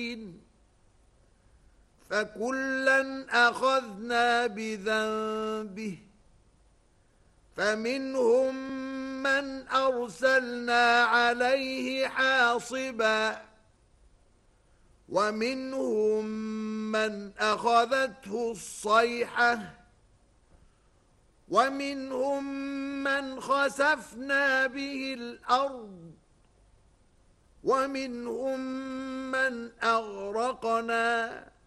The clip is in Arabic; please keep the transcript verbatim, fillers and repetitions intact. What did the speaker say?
فكلا أخذنا بذنبه فمنهم من أرسلنا عليه حاصبا ومنهم من أخذته الصيحة ومنهم من خسفنا به الأرض ومنهم من أغرقنا